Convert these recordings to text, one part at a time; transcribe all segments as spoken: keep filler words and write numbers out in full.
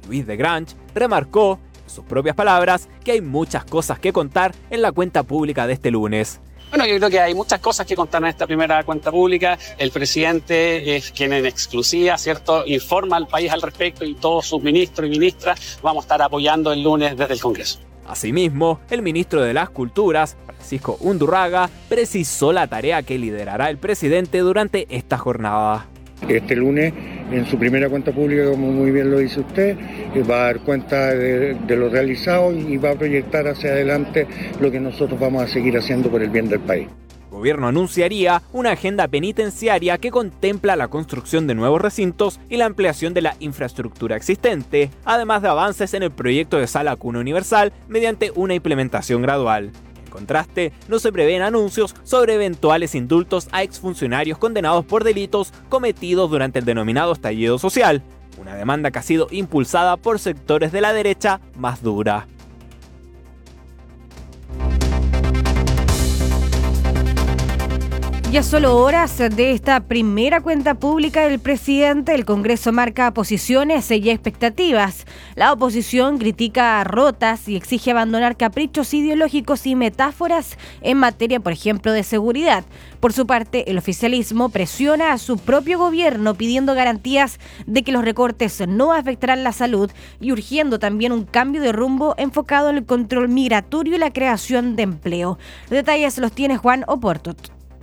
Luis de Grange, remarcó, en sus propias palabras, que hay muchas cosas que contar en la cuenta pública de este lunes. Bueno, yo creo que hay muchas cosas que contar en esta primera cuenta pública. El presidente es quien en exclusiva, ¿cierto?, informa al país al respecto y todos sus ministros y ministras vamos a estar apoyando el lunes desde el Congreso. Asimismo, el ministro de las Culturas, Francisco Undurraga, precisó la tarea que liderará el presidente durante esta jornada. Este lunes, en su primera cuenta pública, como muy bien lo dice usted, va a dar cuenta de, de lo realizado y va a proyectar hacia adelante lo que nosotros vamos a seguir haciendo por el bien del país. El gobierno anunciaría una agenda penitenciaria que contempla la construcción de nuevos recintos y la ampliación de la infraestructura existente, además de avances en el proyecto de sala cuna universal mediante una implementación gradual. En contraste, no se prevén anuncios sobre eventuales indultos a exfuncionarios condenados por delitos cometidos durante el denominado estallido social, una demanda que ha sido impulsada por sectores de la derecha más dura. Ya solo horas de esta primera cuenta pública del presidente, el Congreso marca posiciones y expectativas. La oposición critica rotas y exige abandonar caprichos ideológicos y metáforas en materia, por ejemplo, de seguridad. Por su parte, el oficialismo presiona a su propio gobierno pidiendo garantías de que los recortes no afectarán la salud y urgiendo también un cambio de rumbo enfocado en el control migratorio y la creación de empleo. Los detalles los tiene Juan Oporto.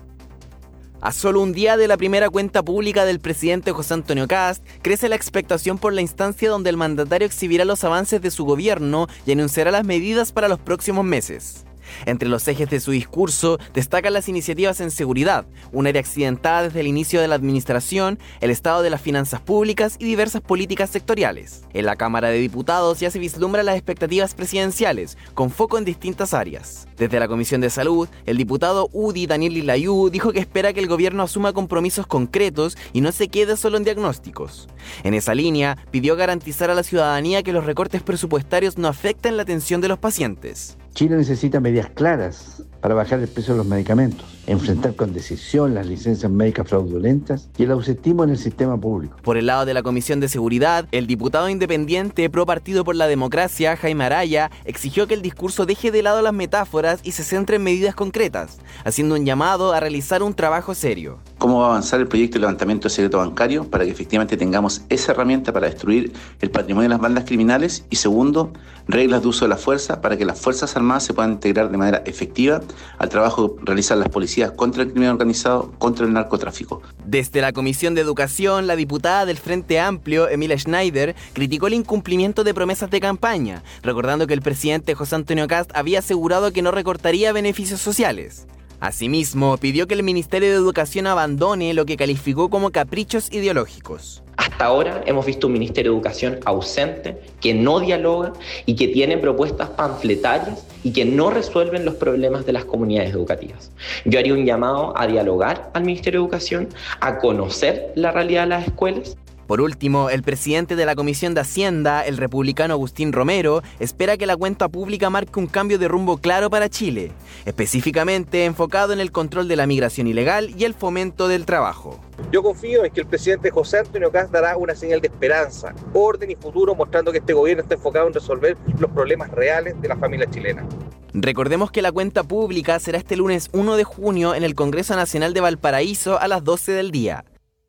A solo un día de la primera cuenta pública del presidente José Antonio Kast, crece la expectación por la instancia donde el mandatario exhibirá los avances de su gobierno y anunciará las medidas para los próximos meses. Entre los ejes de su discurso destacan las iniciativas en seguridad, un área accidentada desde el inicio de la administración, el estado de las finanzas públicas y diversas políticas sectoriales. En la Cámara de Diputados ya se vislumbran las expectativas presidenciales, con foco en distintas áreas. Desde la Comisión de Salud, el diputado U D I Daniel Lilayú dijo que espera que el gobierno asuma compromisos concretos y no se quede solo en diagnósticos. En esa línea, pidió garantizar a la ciudadanía que los recortes presupuestarios no afecten la atención de los pacientes. Chile necesita medidas claras para bajar el precio de los medicamentos, enfrentar con decisión las licencias médicas fraudulentas y el ausentismo en el sistema público. Por el lado de la Comisión de Seguridad, el diputado independiente pro Partido por la Democracia, Jaime Araya, exigió que el discurso deje de lado las metáforas y se centre en medidas concretas, haciendo un llamado a realizar un trabajo serio. ¿Cómo va a avanzar el proyecto de levantamiento de secreto bancario para que efectivamente tengamos esa herramienta para destruir el patrimonio de las bandas criminales? Y segundo, reglas de uso de la fuerza para que las Fuerzas Armadas se puedan integrar de manera efectiva al trabajo que realizan las policías contra el crimen organizado, contra el narcotráfico. Desde la Comisión de Educación, la diputada del Frente Amplio, Emilia Schneider, criticó el incumplimiento de promesas de campaña, recordando que el presidente José Antonio Kast había asegurado que no recortaría beneficios sociales. Asimismo, pidió que el Ministerio de Educación abandone lo que calificó como caprichos ideológicos. Hasta ahora hemos visto un Ministerio de Educación ausente, que no dialoga y que tiene propuestas panfletarias y que no resuelven los problemas de las comunidades educativas. Yo haría un llamado a dialogar al Ministerio de Educación, a conocer la realidad de las escuelas. Por último, el presidente de la Comisión de Hacienda, el republicano Agustín Romero, espera que la cuenta pública marque un cambio de rumbo claro para Chile, específicamente enfocado en el control de la migración ilegal y el fomento del trabajo. Yo confío en que el presidente José Antonio Kast dará una señal de esperanza, orden y futuro, mostrando que este gobierno está enfocado en resolver los problemas reales de la familia chilena. Recordemos que la cuenta pública será este lunes uno de junio en el Congreso Nacional de Valparaíso a las doce del día.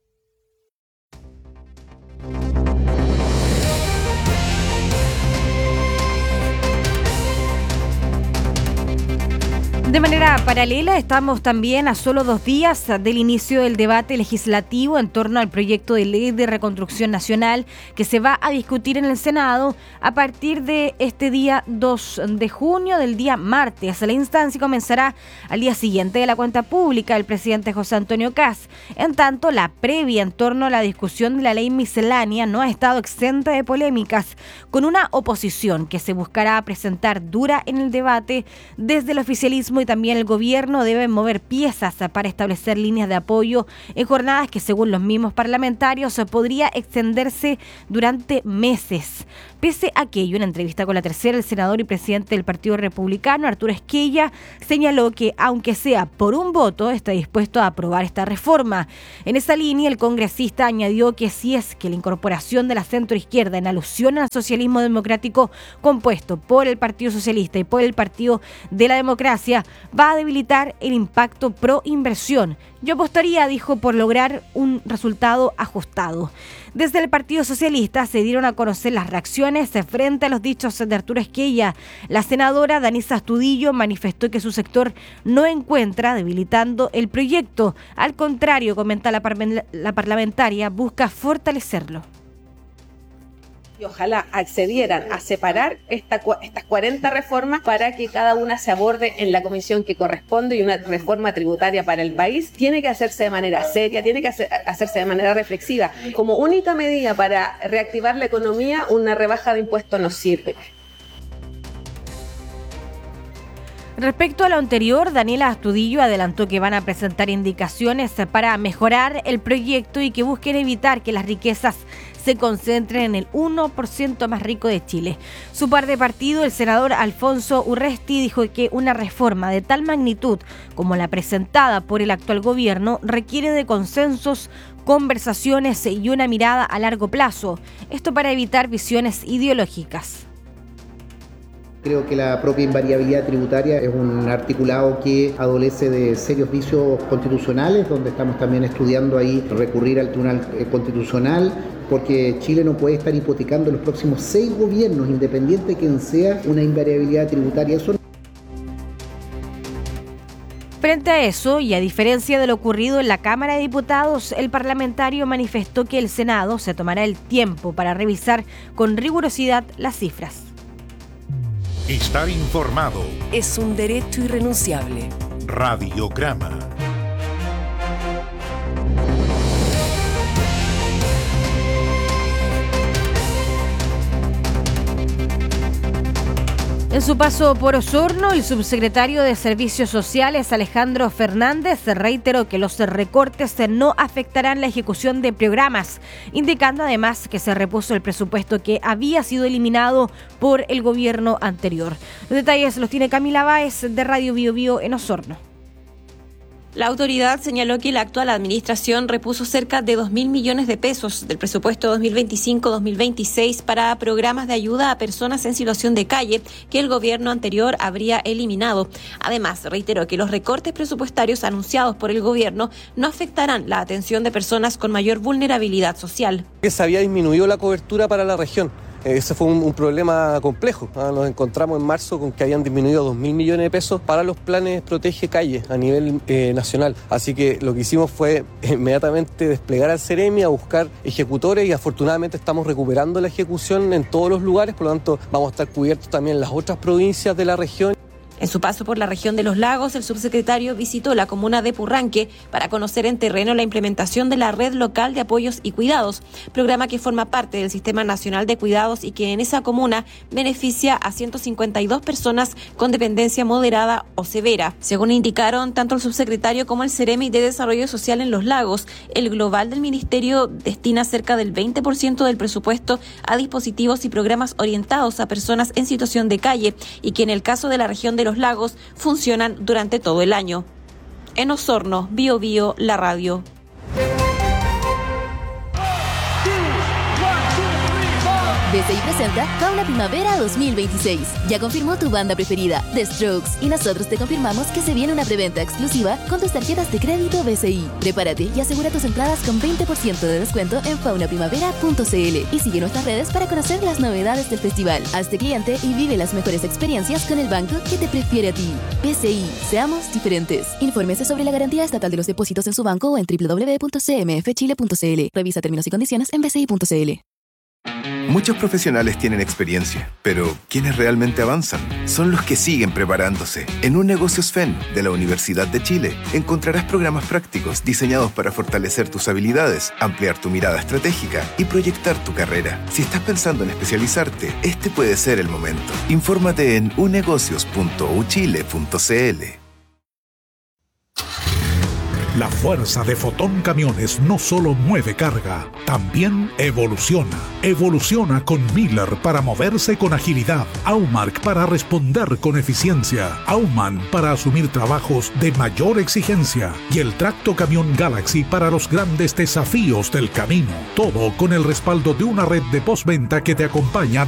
De manera paralela, estamos también a solo dos días del inicio del debate legislativo en torno al proyecto de ley de reconstrucción nacional que se va a discutir en el Senado a partir de este día dos de junio, del día martes. La instancia comenzará al día siguiente de la cuenta pública del presidente José Antonio Kast. En tanto, la previa en torno a la discusión de la ley miscelánea no ha estado exenta de polémicas, con una oposición que se buscará presentar dura en el debate desde el oficialismo oficialismo y también el gobierno deben mover piezas para establecer líneas de apoyo en jornadas que, según los mismos parlamentarios, podría extenderse durante meses. Pese a aquello, en entrevista con La Tercera, el senador y presidente del Partido Republicano, Arturo Esquella, señaló que, aunque sea por un voto, está dispuesto a aprobar esta reforma. En esa línea, el congresista añadió que si es que la incorporación de la centroizquierda en alusión al socialismo democrático compuesto por el Partido Socialista y por el Partido de la Democracia va a debilitar el impacto pro inversión. Yo apostaría, dijo, por lograr un resultado ajustado. Desde el Partido Socialista se dieron a conocer las reacciones frente a los dichos de Arturo Esquella. La senadora Danisa Astudillo manifestó que su sector no encuentra debilitando el proyecto. Al contrario, comenta la, par- la parlamentaria, busca fortalecerlo. Y ojalá accedieran a separar esta, estas cuarenta reformas para que cada una se aborde en la comisión que corresponde, y una reforma tributaria para el país tiene que hacerse de manera seria, tiene que hacer, hacerse de manera reflexiva. Como única medida para reactivar la economía, una rebaja de impuestos no sirve. Respecto a lo anterior, Daniela Astudillo adelantó que van a presentar indicaciones para mejorar el proyecto y que busquen evitar que las riquezas se concentren en el uno por ciento más rico de Chile. Su par de partido, el senador Alfonso Urresti, dijo que una reforma de tal magnitud como la presentada por el actual gobierno requiere de consensos, conversaciones y una mirada a largo plazo. Esto para evitar visiones ideológicas. Creo que la propia invariabilidad tributaria es un articulado que adolece de serios vicios constitucionales, donde estamos también estudiando ahí recurrir al Tribunal Constitucional, porque Chile no puede estar hipotecando los próximos seis gobiernos, independiente de quien sea, una invariabilidad tributaria. Eso Frente a eso, y a diferencia de lo ocurrido en la Cámara de Diputados, el parlamentario manifestó que el Senado se tomará el tiempo para revisar con rigurosidad las cifras. Estar informado es un derecho irrenunciable. Radiograma. En su paso por Osorno, el subsecretario de Servicios Sociales, Alejandro Fernández, reiteró que los recortes no afectarán la ejecución de programas, indicando además que se repuso el presupuesto que había sido eliminado por el gobierno anterior. Los detalles los tiene Camila Báez de Radio Bio Bio en Osorno. La autoridad señaló que la actual administración repuso cerca de dos mil millones de pesos del presupuesto dos mil veinticinco dos mil veintiséis para programas de ayuda a personas en situación de calle que el gobierno anterior habría eliminado. Además, reiteró que los recortes presupuestarios anunciados por el gobierno no afectarán la atención de personas con mayor vulnerabilidad social. Que se había disminuido la cobertura para la región. Ese fue un, un problema complejo. ¿ah? Nos encontramos en marzo con que habían disminuido dos mil millones de pesos para los planes Protege Calle a nivel eh, nacional. Así que lo que hicimos fue inmediatamente desplegar al Ceremi a buscar ejecutores y afortunadamente estamos recuperando la ejecución en todos los lugares, por lo tanto vamos a estar cubiertos también en las otras provincias de la región. En su paso por la región de Los Lagos, el subsecretario visitó la comuna de Purranque para conocer en terreno la implementación de la Red Local de Apoyos y Cuidados, programa que forma parte del Sistema Nacional de Cuidados y que en esa comuna beneficia a ciento cincuenta y dos personas con dependencia moderada o severa. Según indicaron tanto el subsecretario como el Ceremi de Desarrollo Social en Los Lagos, el global del ministerio destina cerca del veinte por ciento del presupuesto a dispositivos y programas orientados a personas en situación de calle y que en el caso de la región de Los Lagos funcionan durante todo el año. En Osorno, Bio Bio, la radio. B C I presenta Fauna Primavera dos mil veintiséis. Ya confirmó tu banda preferida, The Strokes, y nosotros te confirmamos que se viene una preventa exclusiva con tus tarjetas de crédito B C I. Prepárate y asegura tus entradas con veinte por ciento de descuento en fauna primavera punto c l y sigue nuestras redes para conocer las novedades del festival. Hazte cliente y vive las mejores experiencias con el banco que te prefiere a ti. B C I, seamos diferentes. Infórmese sobre la garantía estatal de los depósitos en su banco o en doble u doble u doble u punto c m f chile punto c l. Revisa términos y condiciones en b c i punto c l. Muchos profesionales tienen experiencia, pero ¿quiénes realmente avanzan? Son los que siguen preparándose. En Un Negocios F E N de la Universidad de Chile encontrarás programas prácticos diseñados para fortalecer tus habilidades, ampliar tu mirada estratégica y proyectar tu carrera. Si estás pensando en especializarte, este puede ser el momento. Infórmate en u negocios punto u chile punto c l. fuerza de Fotón Camiones no solo mueve carga, también evoluciona. Evoluciona con Miller para moverse con agilidad, Aumark para responder con eficiencia, Auman para asumir trabajos de mayor exigencia y el Tracto Camión Galaxy para los grandes desafíos del camino. Todo con el respaldo de una red de postventa que te acompaña